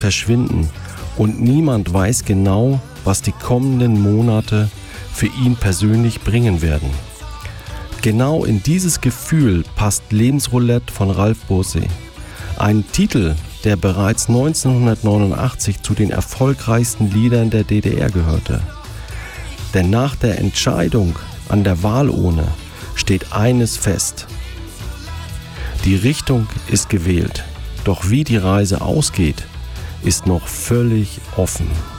verschwinden und niemand weiß genau, was die kommenden Monate für ihn persönlich bringen werden. Genau in dieses Gefühl passt Lebensroulette von Ralf Borsig. Ein Titel, der bereits 1989 zu den erfolgreichsten Liedern der DDR gehörte. Denn nach der Entscheidung an der Wahlurne steht eines fest. Die Richtung ist gewählt, doch wie die Reise ausgeht, ist noch völlig offen.